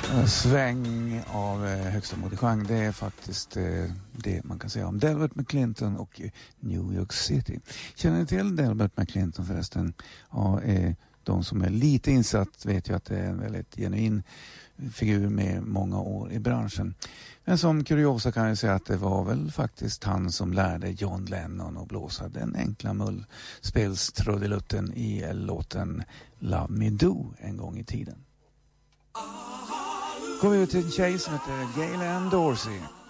Sväng av högsta modigeng, det är faktiskt det man kan säga om Delbert McClinton och New York City. Känner ni till Delbert McClinton förresten? Ja, de som är lite insatt vet ju att det är en väldigt genuin figur med många år i branschen. Men som kuriosa kan jag säga att det var väl faktiskt han som lärde John Lennon att blåsa den enkla mullspelstrudelutten i låten Love Me Do en gång i tiden. Går vi ut till en tjej som heter Gayle Ann Dorsey.